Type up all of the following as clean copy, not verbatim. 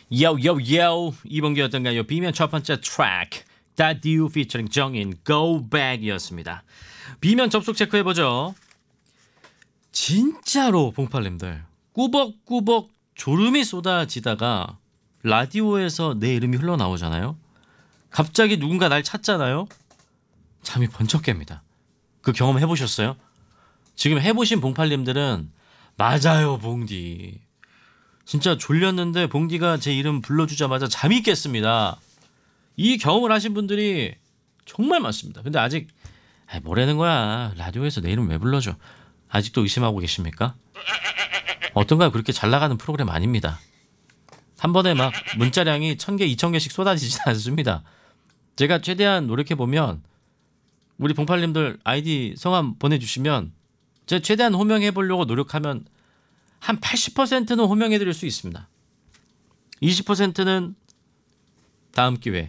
요요요 이번 게 어떤가요? B면 첫 번째 트랙 That You featuring 정인 Go Back이었습니다. B면 접속 체크해보죠. 진짜로 봉팔님들 꾸벅꾸벅 졸음이 쏟아지다가 라디오에서 내 이름이 흘러나오잖아요. 갑자기 누군가 날 찾잖아요. 잠이 번쩍 깹니다. 그 경험 해보셨어요? 지금 해보신 봉팔님들은 맞아요 봉디. 진짜 졸렸는데 봉디가 제 이름 불러주자마자 잠이 깼습니다. 이 경험을 하신 분들이 정말 많습니다. 근데 아직 뭐라는 거야. 라디오에서 내 이름 왜 불러줘. 아직도 의심하고 계십니까? 어떤가 그렇게 잘 나가는 프로그램 아닙니다. 한 번에 막 문자량이 1000개, 2000개씩 쏟아지지 않습니다. 제가 최대한 노력해보면 우리 봉팔님들 아이디 성함 보내주시면 제가 최대한 호명해보려고 노력하면 한 80%는 호명해드릴 수 있습니다. 20%는 다음 기회.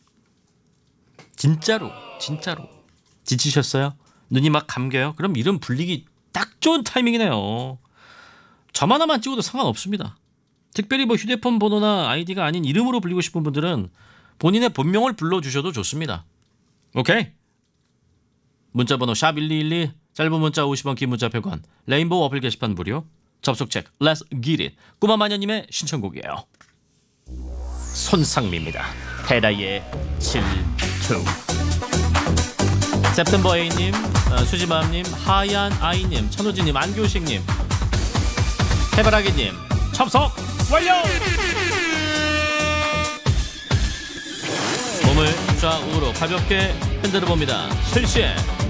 진짜로 지치셨어요? 눈이 막 감겨요? 그럼 이름 불리기 딱 좋은 타이밍이네요. 점 하나만 찍어도 상관없습니다. 특별히 뭐 휴대폰 번호나 아이디가 아닌 이름으로 불리고 싶은 분들은 본인의 본명을 불러주셔도 좋습니다. 오케이? 문자번호 샵1212 짧은 문자 50원 긴 문자 100원 레인보우 어플 게시판 무료 접속 체크 Let's get it 꼬마마녀님의 신청곡이에요. 손상미입니다. 헤라이의 질투. september A님, 수지맘님, 하얀 아이님, 천우진님, 안교식님, 해바라기님 접속 완료! 몸을 좌우로 가볍게 흔들어 봅니다. 실시해